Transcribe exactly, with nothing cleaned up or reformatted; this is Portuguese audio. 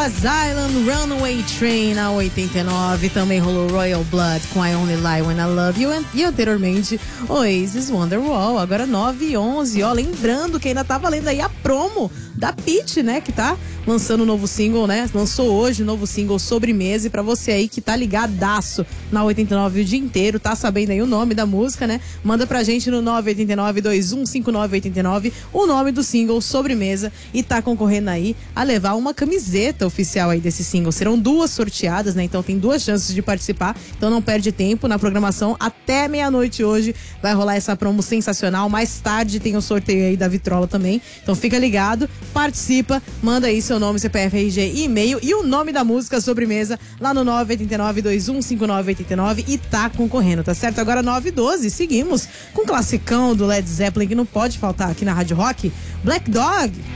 Was Island, Runaway Train na oitenta e nove. Também rolou Royal Blood com I Only Lie When I Love You. E anteriormente, Oasis, Wonderwall. Agora nove e onze, ó. Lembrando que ainda tá valendo aí a promo da Pitty, né? Que tá lançando um novo single, né? Lançou hoje o um novo single Sobremesa. E pra você aí que tá ligadaço na oitenta e nove o dia inteiro, tá sabendo aí o nome da música, né? Manda pra gente no nove oito nove, dois um cinco nove oito nove o nome do single Sobremesa e tá concorrendo aí a levar uma camiseta oficial aí desse single. Serão duas sorteadas, né? Então tem duas chances de participar. Então não perde tempo na programação. Até meia-noite hoje vai rolar essa promo sensacional. Mais tarde tem o sorteio aí da vitrola também. Então fica ligado, participa, manda aí seu nome, C P F, R G e e-mail e o nome da música Sobremesa lá no nove oito nove, dois um cinco nove oito nove e tá concorrendo, tá certo? Agora nove e doze, seguimos com o classicão do Led Zeppelin que não pode faltar aqui na Rádio Rock, Black Dog.